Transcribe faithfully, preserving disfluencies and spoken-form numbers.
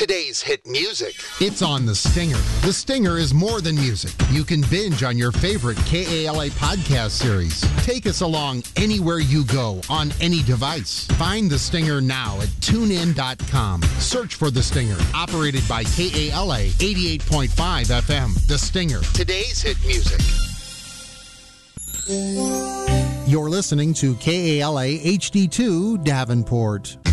Today's hit music. It's on The Stinger. The Stinger is more than music. You can binge on your favorite K A L A podcast series. Take us along anywhere you go on any device. Find The Stinger now at tune in dot com. Search for The Stinger. Operated by K A L A eighty-eight point five F M. The Stinger. Today's hit music. You're listening to K A L A H D two Davenport.